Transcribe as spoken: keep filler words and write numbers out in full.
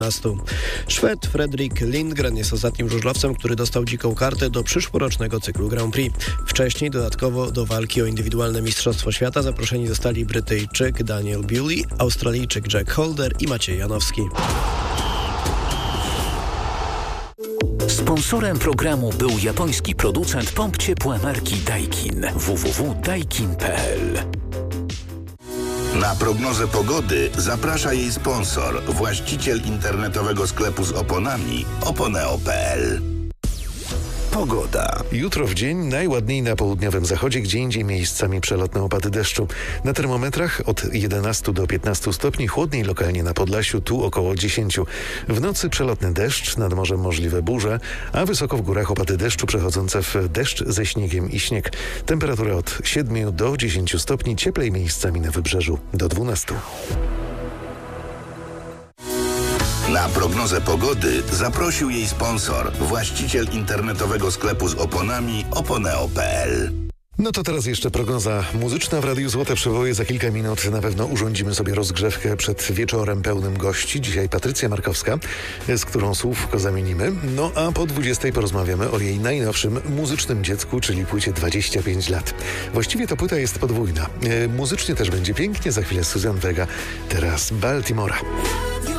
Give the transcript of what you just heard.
Szwed Fredrik Lindgren jest ostatnim żużlowcem, który dostał dziką kartę do przyszłorocznego cyklu Grand Prix. Wcześniej dodatkowo do walki o indywidualne Mistrzostwo Świata zaproszeni zostali Brytyjczyk Daniel Bewley, Australijczyk Jack Holder i Maciej Janowski. Sponsorem programu był japoński producent pomp ciepła marki Daikin. w w w kropka daikin kropka p l. Na prognozę pogody zaprasza jej sponsor, właściciel internetowego sklepu z oponami oponeo kropka p l. Pogoda. Jutro w dzień najładniej na południowym zachodzie, gdzie indziej miejscami przelotne opady deszczu. Na termometrach od jedenastu do piętnastu stopni, chłodniej lokalnie na Podlasiu, tu około dziesięciu. W nocy przelotny deszcz, nad morzem możliwe burze, a wysoko w górach opady deszczu przechodzące w deszcz ze śniegiem i śnieg. Temperatura od siedmiu do dziesięciu stopni, cieplej miejscami na wybrzeżu do dwunastu. Na prognozę pogody zaprosił jej sponsor, właściciel internetowego sklepu z oponami oponeo kropka p l. No to teraz jeszcze prognoza muzyczna w Radiu Złote Przeboje. Za kilka minut na pewno urządzimy sobie rozgrzewkę przed wieczorem pełnym gości. Dzisiaj Patrycja Markowska, z którą słówko zamienimy. No a po dwudziestej porozmawiamy o jej najnowszym muzycznym dziecku, czyli płycie dwadzieścia pięć lat. Właściwie to płyta jest podwójna. E, muzycznie też będzie pięknie. Za chwilę Suzanne Vega, teraz Baltimora.